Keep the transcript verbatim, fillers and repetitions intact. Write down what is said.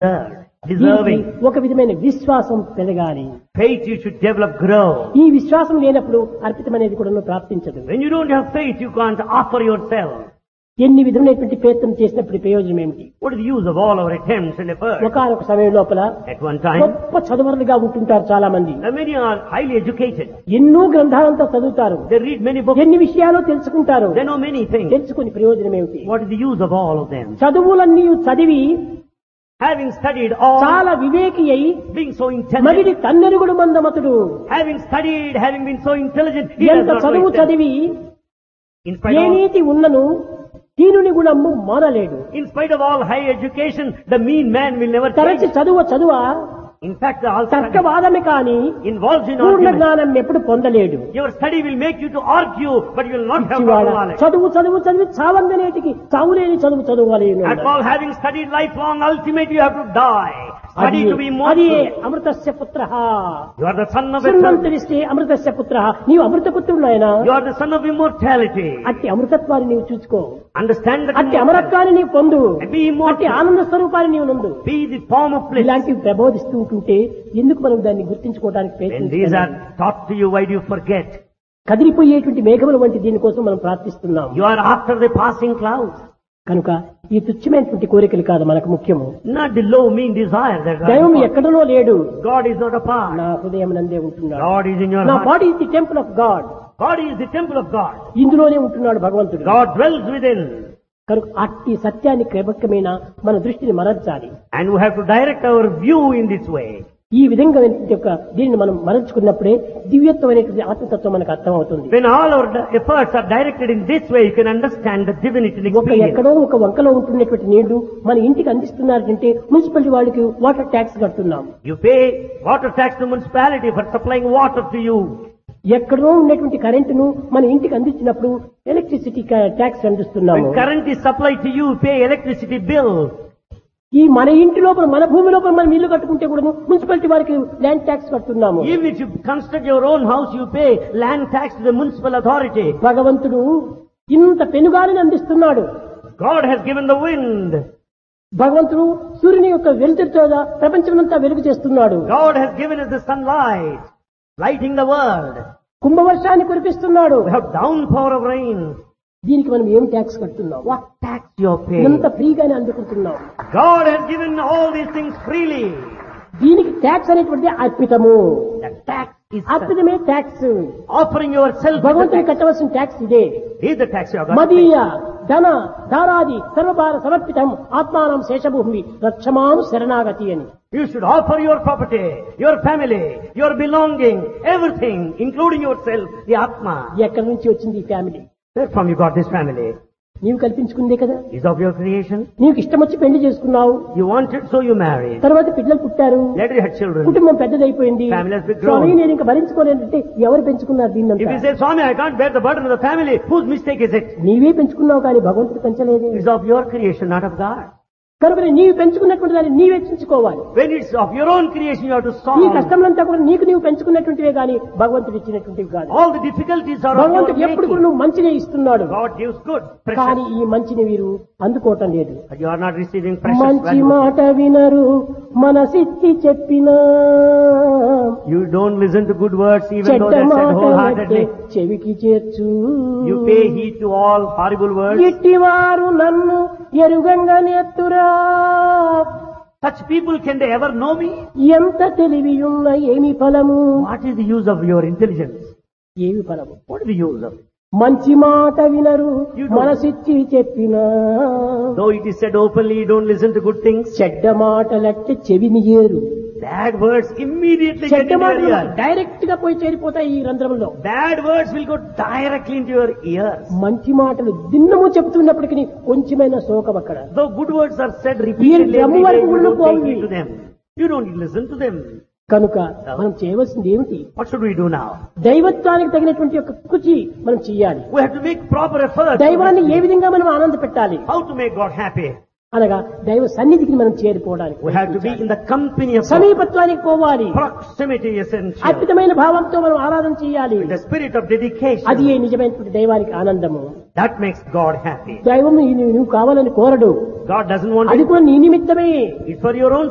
deserving. దీనికి ఒక విధమైన విశ్వాసం పెరగాలి. Faith you should develop, grow. ఈ విశ్వాసం లేనప్పుడు అర్పితం అనేది కూడా ప్రాప్తించదు. When you don't have faith, you can't offer yourself. ఎన్ని విధమైనటువంటి ప్రయత్నం చేసినప్పుడు ప్రయోజనం ఏమిటి? What is the use of all our attempts and efforts? ఒకనొక సమయం లోపల At one time, గొప్ప చదువరులుగా ఉంటుంటారు చాలా మంది. and many are highly educated. ఎన్నో గ్రంథాలంతా చదువుతారు. They read many books. ఎన్ని విషయాలు తెలుసుకుంటారు. They know many things. తెలుసుకుని ప్రయోజనం ఏమిటి? What is the use of all of them? చదువులన్నీ చదివి Having studied all, చాలా వివేకి అయి being so intelligent, మగిడి తన్నెరుగుడు మందమతుడు. having studied, having been so intelligent, he does ఎంత not know చదువు himself. చదివి In spite A of all, నీతి ఉన్నను దీనుని గుణము మానలేడు. in spite of all high education, the mean man will never తరచి change. చదువు చదువ In fact, the all study తర్కవాదమే కాని involves in Purna argument. జ్ఞానం ఎప్పుడు పొందలేడు. Your study will make you to argue, but you will not have పిచ్చివాడ, proper knowledge. చదువు చదువు చదివి చావందనేటికి చావులేని చదువు చదువులేను. At all, having studied lifelong, ultimately you have to die. Study to be అది immortal. అమృతస్య పుత్ర You are the son of eternity. శృణ్వంతరిస్తే అమృతస్య పుత్ర, నీవు అమృత పుత్రుడు ఆయన. You are the son of immortality. అట్టి అమృతత్వాన్ని నీవు చూసుకో. Understand that అట్టి immortality. అమరత్వాన్ని నీవు పొందు. And be immortal. అట్టి ఆనంద స్వరూపాన్ని నీవు నందు. Be the form of bliss. ఇలాంటివి ప్రబోధిస్తూ ఉంటుంటే ఎందుకు మనం దాన్ని గుర్తించుకోవడానికి When these ప్రయత్నిస్తాం? are taught to you, why do you forget? కదిలిపోయేటువంటి మేఘముల వంటి దీనికోసం మనం ప్రార్థిస్తున్నాం. You are after the passing clouds. కనుక ఈ తుచ్చమైనటువంటి కోరికలు కాదు మనకు ముఖ్యము. Not the low, mean desire that దైవం God, ఎక్కడనో లేడు, God is not apart. నా హృదయం నందే ఉంటున్నాడు. God is in your నా heart. Body is the temple of God. God is the temple of God. ఇందులోనే ఉంటున్నాడు భగవంతుడు. God dwells within. కనుక అట్టి సత్యాన్ని క్రమక్రమేణ మన దృష్టిని మరల్చాలి. And we have to direct our view in this way. ఈ విధంగా యొక్క దీనిని మనం మరల్చుకున్నప్పుడే దివ్యత్వం అనేటువంటి ఆత్మతత్వం మనకు అర్థమవుతుంది. When all our efforts are directed in this way, you can understand the divinity and ఒక experience. ఎక్కడో ఒక వంకలో ఉంటున్నటువంటి నీళ్లు మన ఇంటికి అందిస్తున్నారంటే మున్సిపాలిటీ వాళ్ళకి వాటర్ ట్యాక్స్ కడుతున్నాం. You pay water tax to municipality for supplying water to you. ఎక్కడో ఉన్నటువంటి కరెంటును మన ఇంటికి అందించినప్పుడు ఎలక్ట్రిసిటీ ట్యాక్స్ అందిస్తున్నాము. When current is supplied to you, pay electricity bill. ఈ మన ఇంటి లోపల మన భూమి లోపల మనం ఇల్లు కట్టుకుంటే కూడా మున్సిపాలిటీ వారికి land tax కడుతున్నాము. Even if you construct your own house, you pay land tax to the municipal authority. భగవంతుడు ఇంత పెనుగాలిని అందిస్తున్నాడు. God has given the wind. భగవంతుడు సూర్యుని యొక్క వెలుతురుతో ప్రపంచమంతా వెలుగు చేస్తున్నాడు. God has given us the sunlight, lighting the world. కుంభవర్షాన్ని కురిపిస్తున్నాడు. We have downpour of rain. దీనికి మనం ఏం ట్యాక్స్ కడుతున్నాం? What tax you are paying? ఎంత ఫ్రీగానే అందుకుంటున్నాం. God has given all these things freely. దీనికి ట్యాక్స్ అనేటువంటిది అర్పితము. The tax is అర్పితమే tax. offering yourself. భగవంతుని కట్టవలసిన ట్యాక్స్ ఇదే. Is the tax you are going to మదీయ pay. ధన ధారాది సర్వభార సమర్పితం ఆత్మానం శేషభూమి రక్షమాను శరణాగతి అని. You should offer your property, your family, your belonging, everything, including yourself, the Atma. ఎక్కడి నుంచి వచ్చింది ఈ family? Where from you got this family? నీవు కల్పించుకుందే కదా. Is of your creation. నీకు ఇష్టం వచ్చి పెళ్లి చేసుకున్నావు. You wanted, so you married. తర్వాత పిల్లలు పుట్టారు. Later you had children. కుటుంబం పెద్దదైపోయింది. Family has been grown. స్వామి నేను ఇంకా భరించుకోలేనంటే ఎవరు పెంచుకున్నారు If దీన్నంతా? you say, Swami, I can't bear the burden of the family, whose mistake is it? నీవే పెంచుకున్నావు కానీ భగవంతుడు పెంచలేదు. It's of your creation, not of God. కనుక నీవు పెంచుకున్నటువంటి దాన్ని నీవే చించుకోవాలి. When it's of your own creation, you have to ఈ solve. కష్టములంతా కూడా నీకు నీవు పెంచుకున్నటువంటివే కానీ భగవంతుడు ఇచ్చినటువంటివి కాదు. All the difficulties are of your భగవంతుడు ఎప్పుడు కూడా making. నువ్వు మంచినే ఇస్తున్నాడు. God gives good, కానీ precious. ఈ మంచిని వీరు అందుకోవటం లేదు. But you are not receiving precious మంచి value. మాట వినరు మనసిచ్చి చెప్పినా, You don't listen to good words even though చెడ్డ they're said మాట wholeheartedly. చెవికి చేర్చు. You pay heed to all horrible words. ఇట్టివారు నన్ను ఎరుగంగా నెత్తురా. Such people, can they ever know me? ఎంత తెలివియున్న ఏమి ఫలము? What is the use of your intelligence? ఏమి ఫలము? What is the use of it? మంచి మాట వినరు You don't. మనసిచ్చి చెప్పినా, Though it is said openly, you don't listen to good things. చెడ్డ మాటలట్టి చెవిని ఏరు. Bad words immediately get చెడ్డ into మాటలు your ears. డైరెక్ట్ గా పోయి చేరిపోతాయి ఈ రంధ్రంలో. Bad words will go directly into your ears. మంచి మాటలు దిన్నము చెబుతున్నప్పటికీ కొంచెమైన శోకం అక్కడ. Though good words are said repeatedly, ఈ every day, వరకు you కూడా don't take పోయి. heed to them. You don't listen to them. కనుక మనం చేయవలసింది ఏమిటి? What should we do now? దైవత్వానికి తగినటువంటి యొక్క కృషి మనం చెయ్యాలి. We have to make proper effort. దైవాన్ని ఏ విధంగా మనం ఆనంద పెట్టాలి How to make God happy? అనగా దైవ సన్నిధికి మనం చేరిపోవడానికి We have to be in the company of God. సమీపత్వానికి పోవాలి. Proximity is essential. అద్భుతమైన భావంతో మనం ఆరాధన చేయాలి. The spirit of dedication. అది ఏ నిజమైనటువంటి దైవానికి ఆనందము. That makes God happy. దైవం నువ్వు కావాలని కోరడు. God doesn't want అది it. కూడా నీ నిమిత్తమే. It's for your own